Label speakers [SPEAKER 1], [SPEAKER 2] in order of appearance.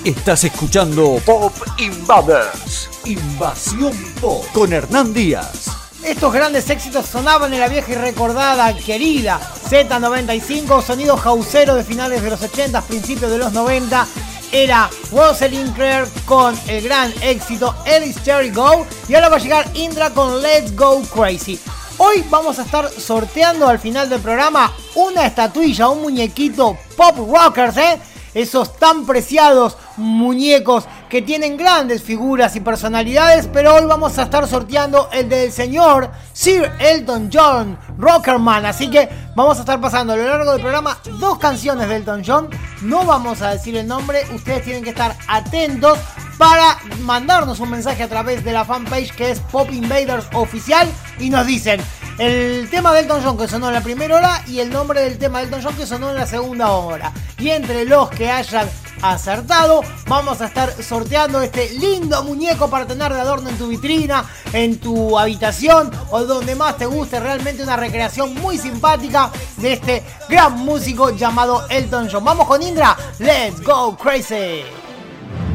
[SPEAKER 1] Estás escuchando Pop Invaders, Invasión Pop, con Hernán Díaz.
[SPEAKER 2] Estos grandes éxitos sonaban en la vieja y recordada, querida Z95, sonido jauzero de finales de los 80, principios de los 90. Era Rosalind Clare con el gran éxito Ellis Cherry Go. Y ahora va a llegar Indra con Let's Go Crazy. Hoy vamos a estar sorteando al final del programa una estatuilla, un muñequito Pop Rockers, esos tan preciados muñecos que tienen grandes figuras y personalidades, pero hoy vamos a estar sorteando el del señor Sir Elton John, Rockerman. Así que vamos a estar pasando a lo largo del programa 2 canciones de Elton John. No vamos a decir el nombre, ustedes tienen que estar atentos para mandarnos un mensaje a través de la fanpage que es Pop Invaders Oficial y nos dicen el tema de Elton John que sonó en la primera hora y el nombre del tema de Elton John que sonó en la segunda hora. Y entre los que hayan acertado, vamos a estar sorteando este lindo muñeco para tener de adorno en tu vitrina, en tu habitación o donde más te guste. Realmente una recreación muy simpática de este gran músico llamado Elton John. Vamos con Indra, Let's Go Crazy.